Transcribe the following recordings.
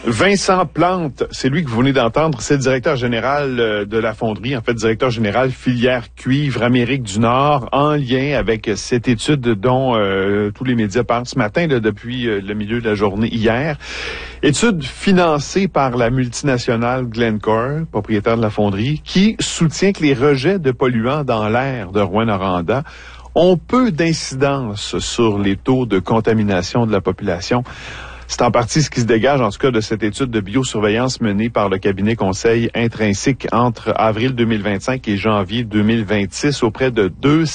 Vincent Plante, c'est lui que vous venez d'entendre, c'est le directeur général de la fonderie, en fait directeur général filière cuivre Amérique du Nord, en lien avec cette étude dont tous les médias parlent ce matin, là, depuis le milieu de la journée hier. Étude financée par la multinationale Glencore, propriétaire de la fonderie, qui soutient que les rejets de polluants dans l'air de Rouyn-Noranda ont peu d'incidence sur les taux de contamination de la population. C'est en partie ce qui se dégage, en tout cas, de cette étude de biosurveillance menée par le cabinet conseil Intrinsèque entre avril 2025 et janvier 2026 auprès de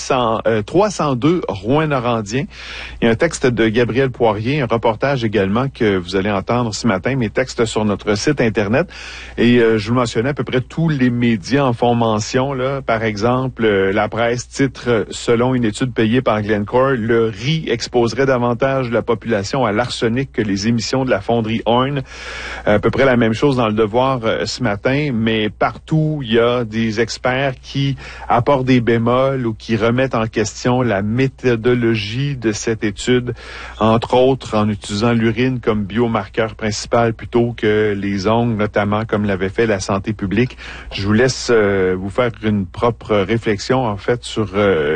302 Rouyn-Norandiens. Il y a un texte de Gabriel Poirier, un reportage également que vous allez entendre ce matin, mes textes sur notre site Internet. Et je vous mentionnais, à peu près tous les médias en font mention. Là. Par exemple, la presse titre, selon une étude payée par Glencore, le riz exposerait davantage la population à l'arsenic que les émissions de la fonderie Horn. À peu près la même chose dans le Devoir ce matin, mais partout, il y a des experts qui apportent des bémols ou qui remettent en question la méthodologie de cette étude, entre autres en utilisant l'urine comme biomarqueur principal plutôt que les ongles, notamment comme l'avait fait la santé publique. Je vous laisse vous faire une propre réflexion, en fait, sur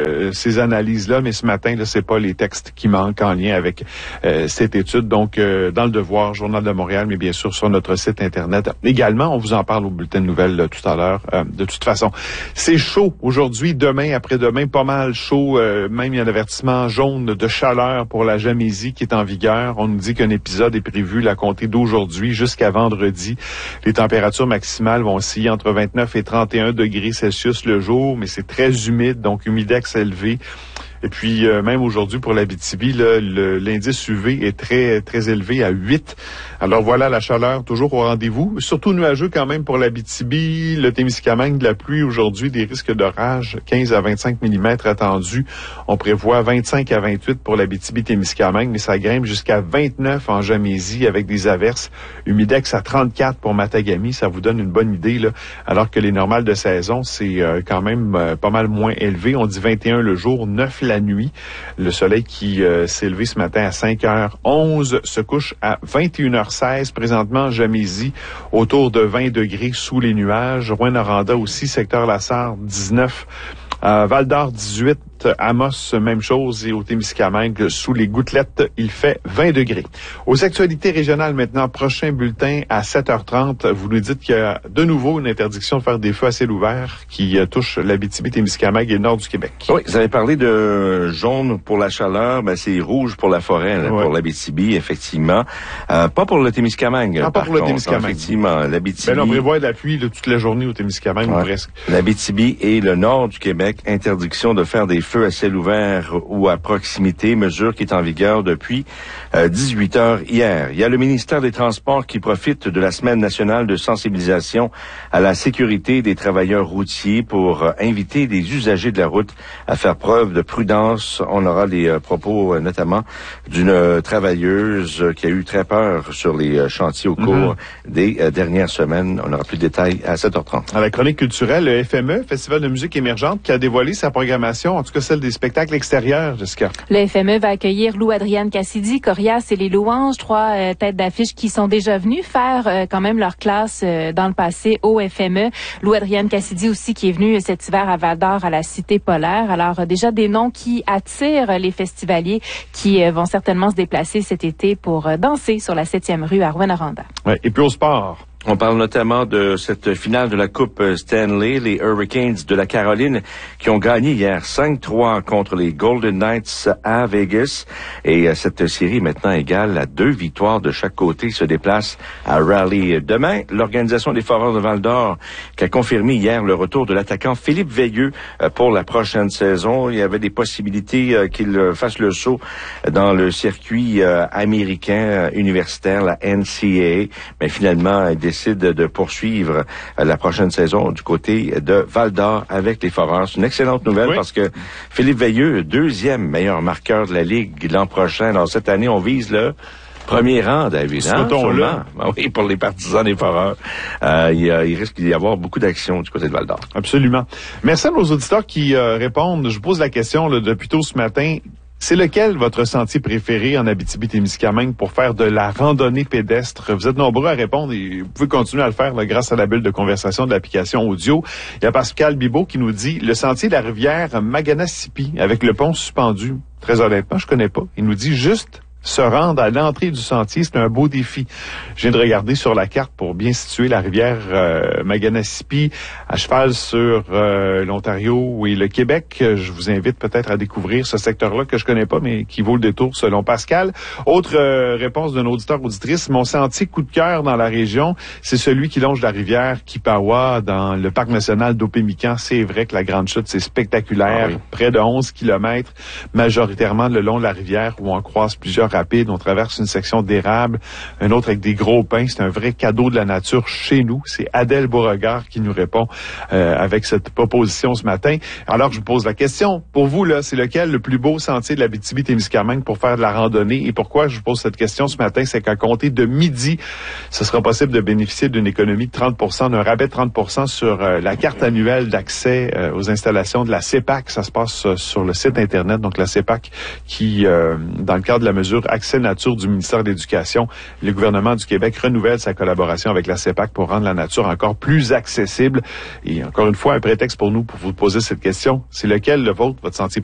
ces analyses-là, mais ce matin, là, c'est pas les textes qui manquent en lien avec cette étude. Donc, dans le Devoir, Journal de Montréal, mais bien sûr sur notre site Internet. Également, on vous en parle au bulletin de nouvelles tout à l'heure. De toute façon, c'est chaud aujourd'hui, demain, après-demain, pas mal chaud. Même il y a un avertissement jaune de chaleur pour la Jamaisie qui est en vigueur. On nous dit qu'un épisode est prévu à compter d'aujourd'hui jusqu'à vendredi. Les températures maximales vont osciller entre 29 et 31 degrés Celsius le jour, mais c'est très humide, donc humidex élevé. Et puis, même aujourd'hui, pour l'Abitibi, l'indice UV est très, très élevé à 8. Alors voilà, la chaleur toujours au rendez-vous. Surtout nuageux quand même pour l'Abitibi, le Témiscamingue, de la pluie aujourd'hui, des risques d'orage, 15 à 25 mm attendus. On prévoit 25 à 28 pour l'Abitibi-Témiscamingue, mais ça grimpe jusqu'à 29 en Jamaisie avec des averses. Humidex à 34 pour Matagami, ça vous donne une bonne idée, là. Alors que les normales de saison, c'est quand même pas mal moins élevé. On dit 21 le jour, 9 la nuit. Le soleil qui s'est levé ce matin à 5h11 se couche à 21h16. Présentement, en Jamaisie, autour de 20 degrés sous les nuages. Rouyn-Noranda aussi, secteur Lassar, 19. Val-d'Or, 18. Amos, même chose. Et au Témiscamingue, sous les gouttelettes, il fait 20 degrés. Aux actualités régionales maintenant, prochain bulletin à 7h30. Vous nous dites qu'il y a de nouveau une interdiction de faire des feux à ciel ouvert qui touche l'Abitibi-Témiscamingue et le nord du Québec. Oui, vous avez parlé de jaune pour la chaleur, ben c'est rouge pour la forêt, là, pour l'Abitibi, effectivement. Pas pour le Témiscamingue. Pas pour le Témiscamingue. Effectivement, l'Abitibi. Ben, on prévoit de la pluie toute la journée au Témiscamingue, ou presque. L'Abitibi et le nord du Québec, interdiction de faire des feux à ciel ouvert ou à proximité, mesure qui est en vigueur depuis 18 heures hier. Il y a le ministère des Transports qui profite de la Semaine nationale de sensibilisation à la sécurité des travailleurs routiers pour inviter les usagers de la route à faire preuve de prudence. On aura les propos notamment d'une travailleuse qui a eu très peur sur les chantiers au cours des dernières semaines. On aura plus de détails à 7h30. À la chronique culturelle, le FME, Festival de musique émergente, qui a dévoilé sa programmation, en tout cas celle des spectacles extérieurs, Jessica. Le FME va accueillir Lou-Adrienne Cassidy, Corias et les Louanges, 3 têtes d'affiche qui sont déjà venues faire quand même leur classe dans le passé au FME. Lou-Adrienne Cassidy aussi qui est venue cet hiver à Val-d'Or à la Cité Polaire. Alors déjà des noms qui attirent les festivaliers qui vont certainement se déplacer cet été pour danser sur la 7e rue à Rouyn-Noranda. Ouais, et puis au sport. On parle notamment de cette finale de la Coupe Stanley, les Hurricanes de la Caroline qui ont gagné hier 5-3 contre les Golden Knights à Vegas. Et cette série maintenant égale à 2 victoires de chaque côté se déplace à Raleigh. Demain, l'organisation des Foreurs de Val-d'Or qui a confirmé hier le retour de l'attaquant Philippe Veilleux pour la prochaine saison. Il y avait des possibilités qu'il fasse le saut dans le circuit américain universitaire, la NCAA, mais finalement, il décide de poursuivre la prochaine saison du côté de Val-d'Or avec les Foreurs. C'est une excellente nouvelle parce que Philippe Veilleux, 2e meilleur marqueur de la Ligue l'an prochain. Alors cette année, on vise le premier rang, David. Là. Oui, pour les partisans des Foreurs. Il risque d'y avoir beaucoup d'actions du côté de Val-d'Or. Absolument. Merci à nos auditeurs qui répondent. Je vous pose la question depuis tôt ce matin. C'est lequel votre sentier préféré en Abitibi-Témiscamingue pour faire de la randonnée pédestre? Vous êtes nombreux à répondre et vous pouvez continuer à le faire là, grâce à la bulle de conversation de l'application audio. Il y a Pascal Bibeau qui nous dit le sentier de la rivière Maganasipi avec le pont suspendu. Très honnêtement, je connais pas. Il nous dit juste se rendre à l'entrée du sentier, c'est un beau défi. Je viens de regarder sur la carte pour bien situer la rivière Maganasipi à cheval sur l'Ontario et le Québec. Je vous invite peut-être à découvrir ce secteur-là que je connais pas, mais qui vaut le détour selon Pascal. Autre réponse d'un auditeur-auditrice, mon sentier coup de cœur dans la région, c'est celui qui longe la rivière Kipawa dans le parc national d'Opémican. C'est vrai que la Grande Chute, c'est spectaculaire. Près de 11 kilomètres, majoritairement le long de la rivière où on croise plusieurs rapide, on traverse une section d'érable, un autre avec des gros pins. C'est un vrai cadeau de la nature chez nous. C'est Adèle Beauregard qui nous répond avec cette proposition ce matin. Alors, je vous pose la question. Pour vous, là, c'est lequel le plus beau sentier de l'Abitibi-Témiscamingue pour faire de la randonnée? Et pourquoi je vous pose cette question ce matin? C'est qu'à compter de midi, ce sera possible de bénéficier d'une économie de 30%, d'un rabais de 30% sur la carte annuelle d'accès aux installations de la CEPAC. Ça se passe sur le site Internet. Donc, la CEPAC qui, dans le cadre de la mesure Accès Nature du ministère de l'Éducation, le gouvernement du Québec renouvelle sa collaboration avec la CEPAC pour rendre la nature encore plus accessible. Et encore une fois, un prétexte pour nous pour vous poser cette question. C'est lequel le vôtre, votre sentier